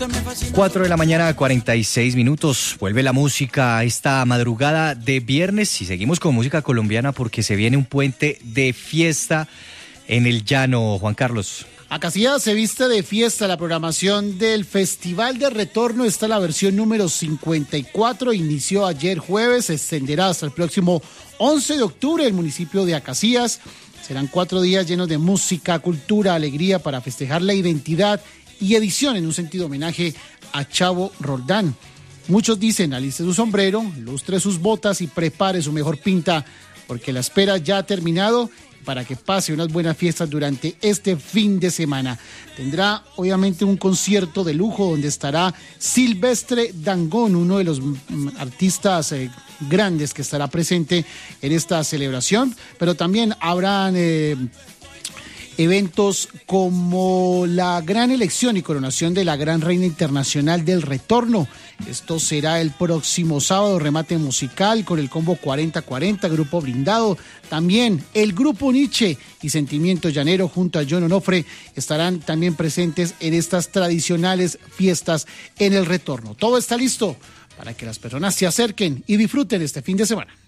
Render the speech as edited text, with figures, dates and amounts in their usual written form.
4 de la mañana, 46 minutos. Vuelve la música esta madrugada de viernes y seguimos con música colombiana porque se viene un puente de fiesta en el llano, Juan Carlos. Acacias se viste de fiesta. La programación del Festival de Retorno está la versión número 54. Inició ayer jueves, se extenderá hasta el próximo 11 de octubre en el municipio de Acacias. Serán 4 días llenos de música, cultura, alegría para festejar la identidad y edición en un sentido homenaje a Chavo Roldán. Muchos dicen, aliste su sombrero, lustre sus botas y prepare su mejor pinta, porque la espera ya ha terminado para que pase unas buenas fiestas durante este fin de semana. Tendrá obviamente un concierto de lujo donde estará Silvestre Dangond, uno de los artistas grandes que estará presente en esta celebración, pero también habrán eventos como la gran elección y coronación de la gran reina internacional del retorno. Esto será el próximo sábado, remate musical con el combo 40-40, grupo blindado. También el grupo Nietzsche y Sentimiento Llanero junto a John Onofre estarán también presentes en estas tradicionales fiestas en el retorno. Todo está listo para que las personas se acerquen y disfruten este fin de semana.